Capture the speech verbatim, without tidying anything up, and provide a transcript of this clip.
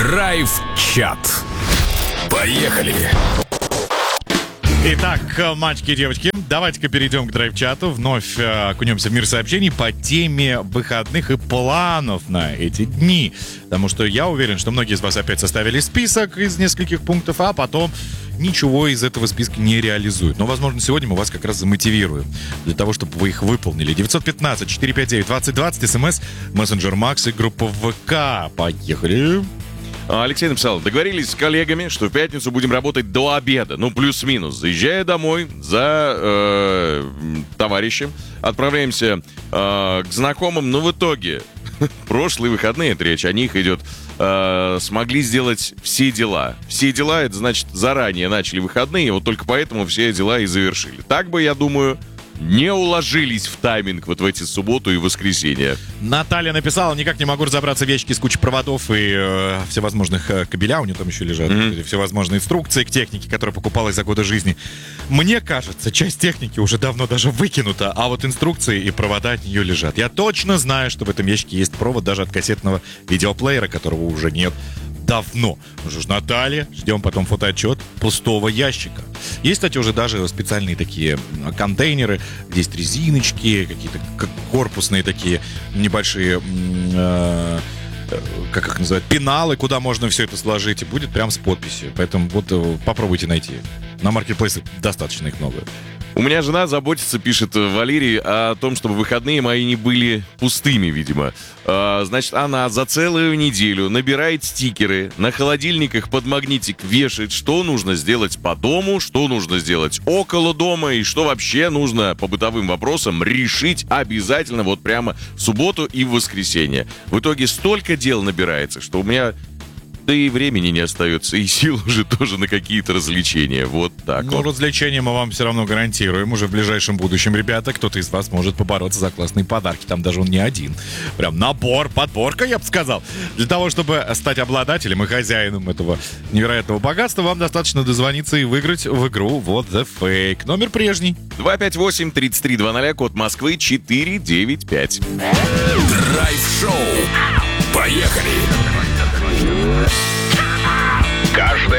Драйв-чат. Поехали! Итак, мальчики и девочки, давайте-ка перейдем к драйв-чату. Вновь э, окунемся в мир сообщений по теме выходных и планов на эти дни. Потому что я уверен, что многие из вас опять составили список из нескольких пунктов, а потом ничего из этого списка не реализуют. Но, возможно, сегодня мы вас как раз замотивируем для того, чтобы вы их выполнили. девятьсот пятнадцать четыреста пятьдесят девять двадцать двадцать, смс, мессенджер Макс и группа ВК. Поехали! Алексей написал: договорились с коллегами, что в пятницу будем работать до обеда, ну плюс-минус. Заезжая домой за э, товарищем, отправляемся э, к знакомым, но в итоге прошлые выходные, это речь о них идет, э, смогли сделать все дела. Все дела, это значит, заранее начали выходные, вот только поэтому все дела и завершили. Так бы, я думаю, не уложились в тайминг вот в эти субботу и воскресенье. Наталья написала: никак не могу разобраться в ящике с кучей проводов и э, всевозможных э, кабеля. У нее там еще лежат mm-hmm. всевозможные инструкции к технике, которая покупалась за годы жизни. Мне кажется, часть техники уже давно даже выкинута, а вот инструкции и провода от нее лежат. Я точно знаю, что в этом ящике есть провод даже от кассетного видеоплеера, которого уже нет давно. Ну что ж, Наталья, ждем потом фотоотчет пустого ящика. Есть, кстати, уже даже специальные такие контейнеры, где есть резиночки, какие-то корпусные такие небольшие, э, как их называют, пеналы, куда можно все это сложить, и будет прям с подписью. Поэтому вот попробуйте найти. На маркетплейсе достаточно их много. У меня жена заботится, пишет Валерий, о том, чтобы выходные мои не были пустыми, видимо. А, значит, она за целую неделю набирает стикеры, на холодильниках под магнитик вешает, что нужно сделать по дому, что нужно сделать около дома и что вообще нужно по бытовым вопросам решить обязательно вот прямо в субботу и в воскресенье. В итоге столько дел набирается, что у меня... Да и времени не остается, и сил уже тоже на какие-то развлечения. Вот так Ну, вот. развлечения мы вам все равно гарантируем уже в ближайшем будущем, ребята. Кто-то из вас может побороться за классные подарки. Там даже он не один. Прям набор, подборка, я бы сказал. Для того, чтобы стать обладателем и хозяином этого невероятного богатства, вам достаточно дозвониться и выиграть в игру What the Fake. Номер прежний. два пять восемь тридцать три двадцать, код Москвы четыре девять пять. Драйв-шоу. Поехали! Каждое